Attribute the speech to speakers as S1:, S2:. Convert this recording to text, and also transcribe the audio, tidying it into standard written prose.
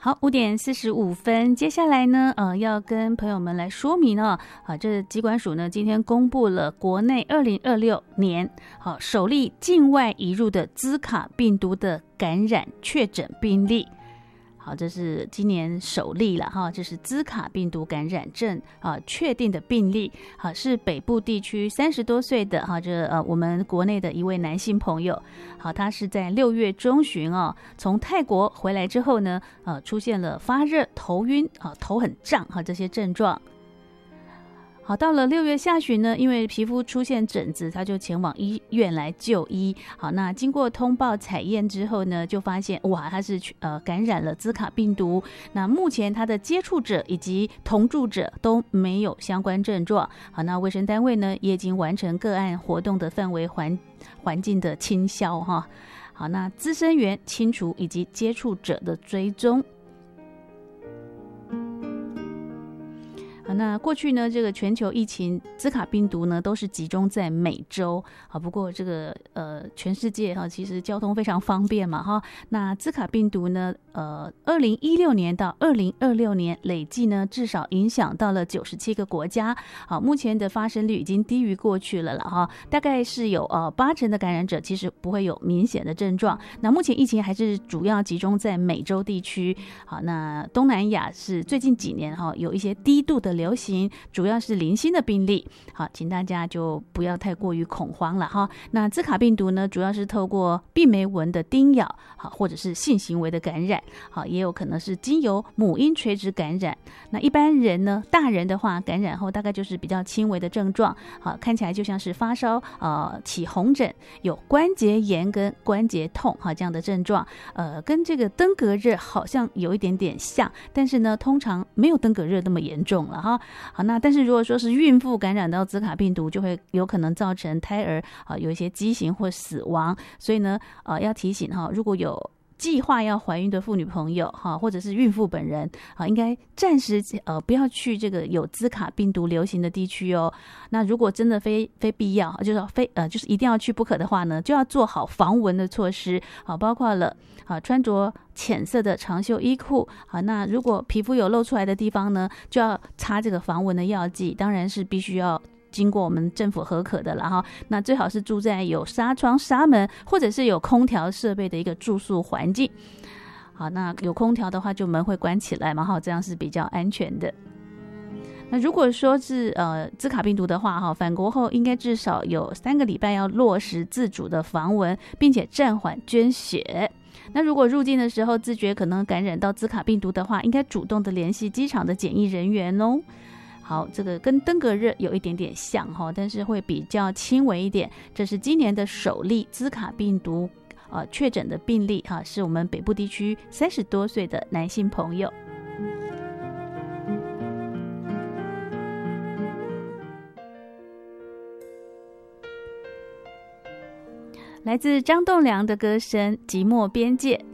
S1: 好，5:45，接下来呢，要跟朋友们来说明哦，这疾管署呢今天公布了国内2026年首例境外移入的兹卡病毒的感染确诊病例。好，这是今年首例了哈，这是兹卡病毒感染症确定的病例，好，是北部地区30多岁的哈，我们国内的一位男性朋友，好，他是在6月中旬从泰国回来之后呢，出现了发热、头晕头很胀这些症状。好，到了6月下旬呢，因为皮肤出现疹子，他就前往医院来就医。好，那经过通报采验之后呢，就发现哇，他是感染了兹卡病毒。那目前他的接触者以及同住者都没有相关症状。好，那卫生单位呢也已经完成个案活动的范围环境的清消哈。好，那滋生源清除以及接触者的追踪。那过去呢，这个全球疫情兹卡病毒呢都是集中在美洲不过这个全世界其实交通非常方便嘛那兹卡病毒呢2016年到2026年累计呢至少影响到了97个国家。好，目前的发生率已经低于过去了啦大概是有80%的感染者其实不会有明显的症状。那目前疫情还是主要集中在美洲地区。好，那东南亚是最近几年有一些低度的流行，主要是零星的病例。好，请大家就不要太过于恐慌了那兹卡病毒呢，主要是透过病媒蚊的叮咬或者是性行为的感染，好，也有可能是经由母婴垂直感染。那一般人呢，大人的话感染后大概就是比较轻微的症状，好，看起来就像是发烧起红疹，有关节炎跟关节痛这样的症状，跟这个登革热好像有一点点像，但是呢通常没有登革热那么严重了好，那但是如果说是孕妇感染到兹卡病毒，就会有可能造成胎儿有一些畸形或死亡。所以呢要提醒如果有计划要怀孕的妇女朋友或者是孕妇本人应该暂时不要去这个有兹卡病毒流行的地区哦。那如果真的非必要，就是一定要去不可的话呢，就要做好防蚊的措施，包括了穿着浅色的长袖衣裤。好，那如果皮肤有露出来的地方呢，就要擦这个防蚊的药剂，当然是必须要经过我们政府核可的了那最好是住在有纱窗纱门或者是有空调设备的一个住宿环境。好，那有空调的话就门会关起来嘛这样是比较安全的。那如果说是兹卡病毒的话返国后应该至少有3个礼拜要落实自主的防蚊，并且暂缓捐血。那如果入境的时候自觉可能感染到兹卡病毒的话，应该主动的联系机场的检疫人员哦。好，这个跟登革热有一点点像但是会比较轻微一点。这是今年的首例兹卡病毒确诊的病例是我们北部地区30多岁的男性朋友。来自张栋梁的歌声《寂寞边界》。